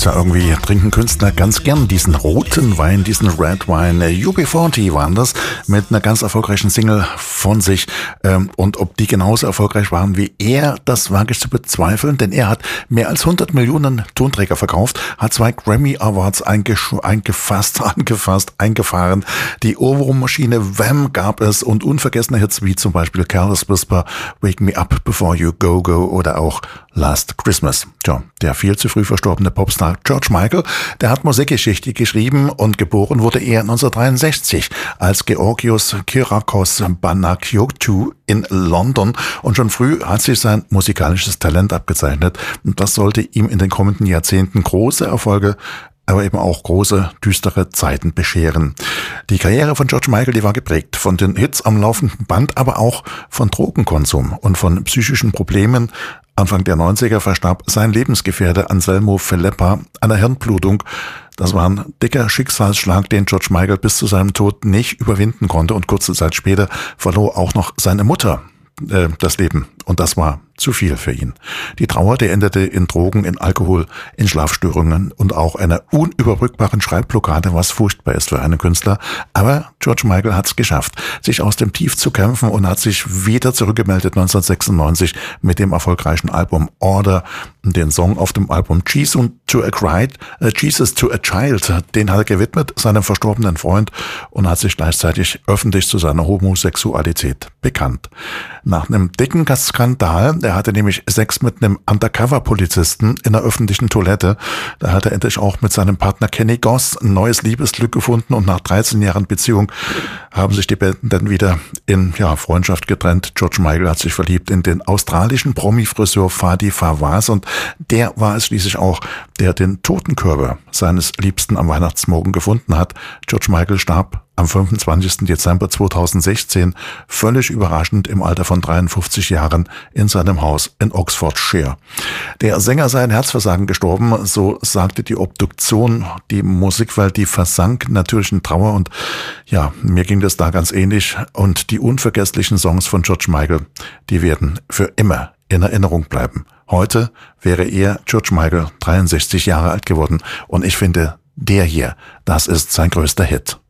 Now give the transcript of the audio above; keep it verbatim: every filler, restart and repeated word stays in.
Ja, irgendwie trinken Künstler ganz gern diesen roten Wein, diesen Red Wine. U B vierzig waren das, mit einer ganz erfolgreichen Single von sich. Und ob die genauso erfolgreich waren wie er, das wage ich zu bezweifeln, denn er hat mehr als hundert Millionen Tonträger verkauft, hat zwei Grammy Awards eingefasst, angefasst, eingefahren. Die Ohrwurmmaschine Wham gab es und unvergessene Hits wie zum Beispiel Careless Whisper, Wake Me Up Before You Go Go oder auch Last Christmas. Tja, der viel zu früh verstorbene Popstar George Michael, der hat Musikgeschichte geschrieben und geboren wurde er neunzehnhundertdreiundsechzig als Georgios Kyriakos Banakiotou in London, und schon früh hat sich sein musikalisches Talent abgezeichnet, und das sollte ihm in den kommenden Jahrzehnten große Erfolge, aber eben auch große, düstere Zeiten bescheren. Die Karriere von George Michael, die war geprägt von den Hits am laufenden Band, aber auch von Drogenkonsum und von psychischen Problemen. Anfang der neunziger verstarb sein Lebensgefährte Anselmo Feleppa an einer Hirnblutung. Das war ein dicker Schicksalsschlag, den George Michael bis zu seinem Tod nicht überwinden konnte, und kurze Zeit später verlor auch noch seine Mutter äh, das Leben, und das war zu viel für ihn. Die Trauer, die endete in Drogen, in Alkohol, in Schlafstörungen und auch einer unüberbrückbaren Schreibblockade, was furchtbar ist für einen Künstler. Aber George Michael hat es geschafft, sich aus dem Tief zu kämpfen, und hat sich wieder zurückgemeldet neunzehnhundertsechsundneunzig mit dem erfolgreichen Album Order. Den Song auf dem Album Jesus to a Child, äh, Jesus to a Child, den hat er gewidmet seinem verstorbenen Freund, und hat sich gleichzeitig öffentlich zu seiner Homosexualität bekannt. Nach einem dicken Skandal, er hatte nämlich Sex mit einem Undercover-Polizisten in einer öffentlichen Toilette. Da hat er endlich auch mit seinem Partner Kenny Goss ein neues Liebesglück gefunden, und nach dreizehn Jahren Beziehung haben sich die beiden dann wieder in ja, Freundschaft getrennt. George Michael hat sich verliebt in den australischen Promi-Friseur Fadi Fawaz, und der war es schließlich auch, der den Totenkörper seines Liebsten am Weihnachtsmorgen gefunden hat. George Michael starb am fünfundzwanzigsten Dezember zweitausendsechzehn völlig überraschend im Alter von dreiundfünfzig Jahren in seinem Haus in Oxfordshire. Der Sänger sei an Herzversagen gestorben, so sagte die Obduktion. Die Musikwelt, die versank natürlich in Trauer, und ja, mir ging das da ganz ähnlich, und die unvergesslichen Songs von George Michael, die werden für immer in Erinnerung bleiben. Heute wäre er, George Michael, dreiundsechzig Jahre alt geworden, und ich finde, der hier, das ist sein größter Hit.